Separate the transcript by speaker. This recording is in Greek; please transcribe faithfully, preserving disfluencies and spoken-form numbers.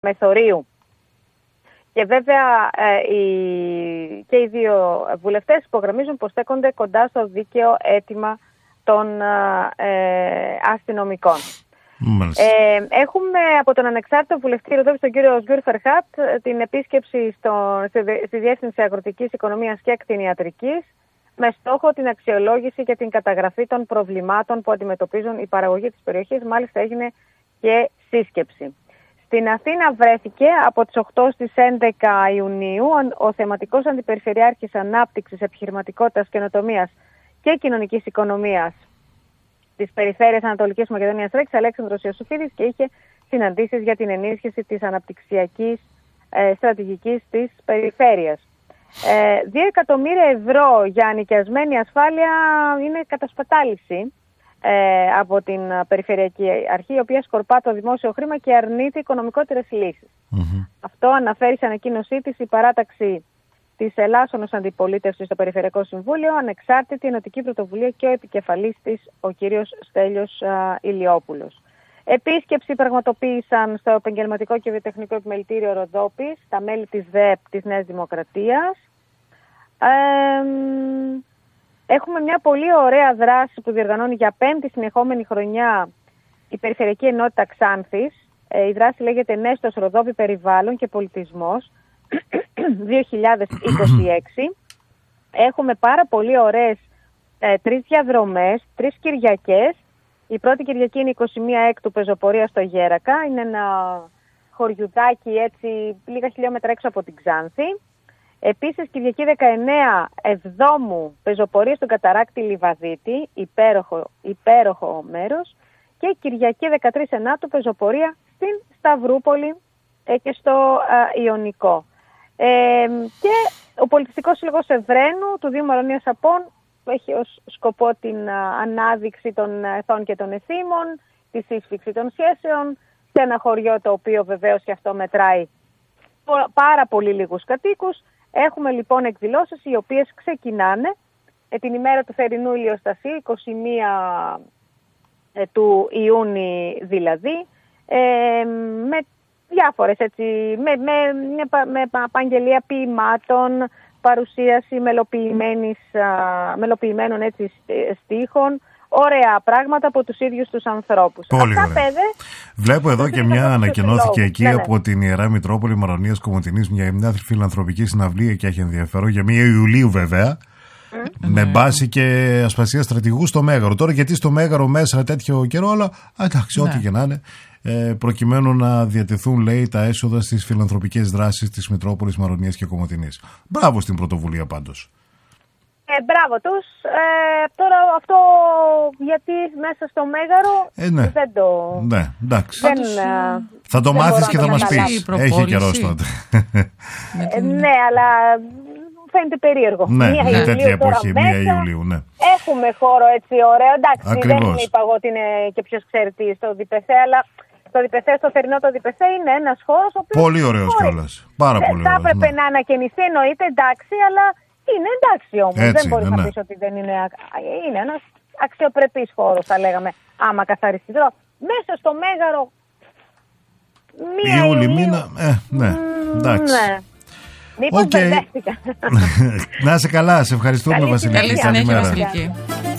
Speaker 1: μεθορίου. Και βέβαια ε, οι, και οι δύο βουλευτές υπογραμμίζουν πως στέκονται κοντά στο δίκαιο αίτημα των ε, αστυνομικών. Ε, έχουμε από τον ανεξάρτητο βουλευτή Ροδόπη, τον κύριο Οσγούρ Φερχάτ, την επίσκεψη στο, στη, στη Διεύθυνση Αγροτικής Οικονομίας και Κτηνιατρικής με στόχο την αξιολόγηση και την καταγραφή των προβλημάτων που αντιμετωπίζουν οι παραγωγοί της περιοχής. Μάλιστα έγινε και σύσκεψη. Στην Αθήνα βρέθηκε από τις οκτώ στις έντεκα Ιουνίου ο θεματικός αντιπεριφερειάρχης Ανάπτυξης, Επιχειρηματικότητας, Καινοτομίας και Κοινωνικής Οικονομίας της Περιφέρειας Ανατολικής Μακεδονίας Ρέξ, Αλέξανδρος Ιωσουφίδης, και είχε συναντήσεις για την ενίσχυση της αναπτυξιακής ε, στρατηγικής της περιφέρειας. Ε, δύο εκατομμύρια ευρώ για ανοικιασμένη ασφάλεια είναι κατασπατάληση ε, από την Περιφερειακή Αρχή, η οποία σκορπά το δημόσιο χρήμα και αρνείται οικονομικότερες λύσεις. Mm-hmm. Αυτό αναφέρει σε ανακοίνωσή της η παράταξη της Ελλάσσονος Αντιπολίτευσης στο Περιφερειακό Συμβούλιο, ανεξάρτητη ενωτική πρωτοβουλία, και ο επικεφαλής της, ο κύριος Στέλιος α, Ηλιόπουλος. Επίσκεψη πραγματοποίησαν στο Επαγγελματικό και Βιοτεχνικό Επιμελητήριο Ροδόπης τα μέλη της ΔΕΠ της Νέας Δημοκρατίας. Ε, έχουμε μια πολύ ωραία δράση που διοργανώνει για πέμπτη συνεχόμενη χρονιά η Περιφερειακή Ενότητα Ξάνθης. Ε, η δράση λέγεται Νέστος Ροδόπη Περιβάλλον και Πολιτισμός δύο χιλιάδες είκοσι έξι. Έχουμε πάρα πολύ ωραίες ε, τρεις διαδρομές, τρεις Κυριακές. Η πρώτη Κυριακή είναι εικοστή πρώτη Έκτου, πεζοπορία στο Γέρακα. Είναι ένα χωριουδάκι έτσι λίγα χιλιόμετρα έξω από την Ξάνθη. Επίσης Κυριακή δεκαεννέα Εβδόμου, πεζοπορία στον Καταράκτη Λιβαδίτη, υπέροχο, υπέροχο μέρος. Και Κυριακή δεκατρείς Ενάτου, πεζοπορία στην Σταυρούπολη ε, και στο ε, Ιωνικό. Ε, και ο Πολιτιστικός Σύλλογος Ευραίνου του Δήμου Μαρονίας Απών έχει ως σκοπό την α, ανάδειξη των εθών και των εθήμων, τη σύσφυξη των σχέσεων, σε ένα χωριό το οποίο βεβαίως και αυτό μετράει πάρα πολύ λίγους κατοίκους. Έχουμε λοιπόν εκδηλώσεις οι οποίες ξεκινάνε ε, την ημέρα του θερινού ηλιοστασίου, εικοστή πρώτη ε, του Ιούνιου δηλαδή, ε, με διάφορες έτσι, με, με, με, με απαγγελία ποιημάτων, παρουσίαση μελοποιημένων έτσι στίχων, ωραία πράγματα από τους ίδιους τους ανθρώπους.
Speaker 2: Πολύ Αυτά, ωραία. Πέδε,
Speaker 1: Βλέπω
Speaker 2: εδώ και μια ανακοινώθηκε εκεί
Speaker 1: ναι, ναι.
Speaker 2: από την Ιερά Μητρόπολη Μαρονίας Κομοτηνής μια, μια φιλανθρωπική συναυλία, και έχει ενδιαφέρον, για μία Ιουλίου βέβαια, mm. με μπάση και ασπασία στρατηγού στο Μέγαρο. Τώρα γιατί στο Μέγαρο μέσα τέτοιο καιρό, αλλά εντάξει, ναι. ό,τι και να είναι, ε, προκειμένου να διατεθούν, λέει, τα έσοδα στις φιλανθρωπικές δράσεις της Μητρόπολης Μαρονίας και Κομοτηνής. Μπράβο στην πρωτοβουλία πάντως.
Speaker 1: Ε, μπράβο τους. Ε, τώρα αυτό γιατί μέσα στο Μέγαρο
Speaker 2: ε, ναι.
Speaker 1: δεν το...
Speaker 2: Ναι, εντάξει.
Speaker 1: Δεν,
Speaker 2: θα το μάθεις και θα μας πεις. Έχει καιρός τότε.
Speaker 1: ε, ναι, αλλά φαίνεται περίεργο.
Speaker 2: Ναι,
Speaker 1: μία
Speaker 2: ναι,
Speaker 1: Ιουλίου,
Speaker 2: τέτοια εποχή,
Speaker 1: μία
Speaker 2: Ιουλίου, ναι.
Speaker 1: Έχουμε χώρο έτσι ωραίο. Εντάξει,
Speaker 2: Ακριβώς.
Speaker 1: δεν είπα εγώ ότι είναι και ποιος ξέρει τι στο Διπεθέ, αλλά το Διπεθέ, στο θερινό το Διπεθέ είναι ένας χώρος ο οποίος...
Speaker 2: Πολύ ωραίος κιόλας. Πάρα
Speaker 1: δεν
Speaker 2: πολύ
Speaker 1: θα
Speaker 2: ωραίος.
Speaker 1: έπρεπε
Speaker 2: Ναι.
Speaker 1: να ανακαινιστεί, εννοείται, εντάξει, αλλά είναι εντάξει όμως.
Speaker 2: Έτσι,
Speaker 1: δεν μπορεί
Speaker 2: ναι,
Speaker 1: να
Speaker 2: ναι.
Speaker 1: πεις ότι δεν είναι. Είναι ένας αξιοπρεπής χώρος, θα λέγαμε, άμα καθαριστεί. Τώρα, μέσα στο Μέγαρο. Μία
Speaker 2: Ιούλη,
Speaker 1: Ιουλίου,
Speaker 2: μήνα. Ε, ναι, εντάξει.
Speaker 1: Ναι. Μήπως
Speaker 2: okay.
Speaker 1: μπερδεύτηκα.
Speaker 2: Να είσαι καλά, σε ευχαριστούμε,
Speaker 1: Καλή
Speaker 2: Βασιλική.
Speaker 3: Καλή συνέχεια, Βασιλική.